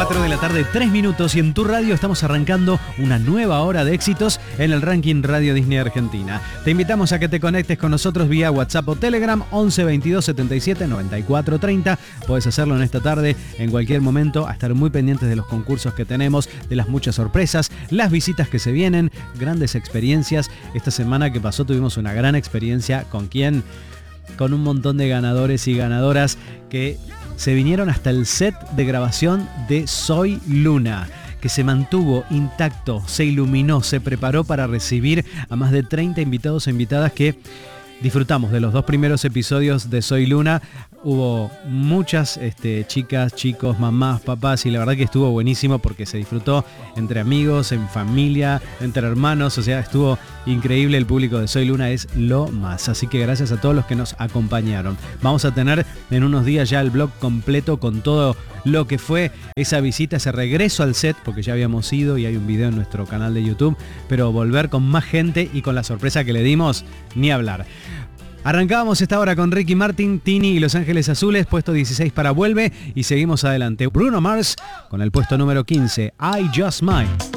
4 de la tarde, 3 minutos, y en tu radio estamos arrancando una nueva hora de éxitos en el ranking Radio Disney Argentina. Te invitamos a que te conectes con nosotros vía WhatsApp o Telegram 11 22 77 94 30. Podés hacerlo en esta tarde, en cualquier momento, a estar muy pendientes de los concursos que tenemos, de las muchas sorpresas, las visitas que se vienen, grandes experiencias. Esta semana que pasó tuvimos una gran experiencia. ¿Con quién? Con un montón de ganadores y ganadoras que se vinieron hasta el set de grabación de Soy Luna, que se mantuvo intacto, se iluminó, se preparó para recibir a más de 30 invitados e invitadas que disfrutamos de los 2 primeros episodios de Soy Luna. Hubo muchas chicas, chicos, mamás, papás, y la verdad que estuvo buenísimo porque se disfrutó entre amigos, en familia, entre hermanos. O sea, estuvo increíble. El público de Soy Luna es lo más. Así que gracias a todos los que nos acompañaron. Vamos a tener en unos días ya el blog completo con todo lo que fue esa visita, ese regreso al set, porque ya habíamos ido y hay un video en nuestro canal de YouTube, pero volver con más gente y con la sorpresa que le dimos, ni hablar. Arrancábamos esta hora con Ricky Martin, Tini y Los Ángeles Azules, puesto 16 para Vuelve, y seguimos adelante. Bruno Mars con el puesto número 15, I Just Might.